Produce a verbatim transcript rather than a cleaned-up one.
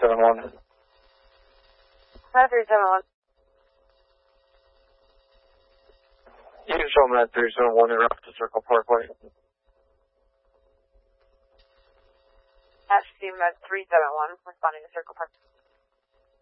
seven one. Med three seven one. You can show Med three seven one in route to Circle Parkway. S C Med three seven one, responding to Circle Park.